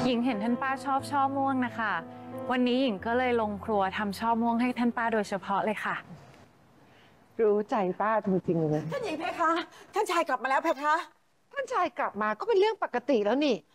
หญิงเห็นท่านป้าชอบช่อม่วงนะคะวันนี้หญิงก็เลยลงครัวทำช่อม่วงให้ท่านป้าโดยเฉพาะเลยค่ะรู้ใจป้าจริงๆเลยท่านหญิงเพคะท่านชายกลับมาแล้วเพคะท่านชายกลับมาก็เป็นเรื่องปกติแล้วนี่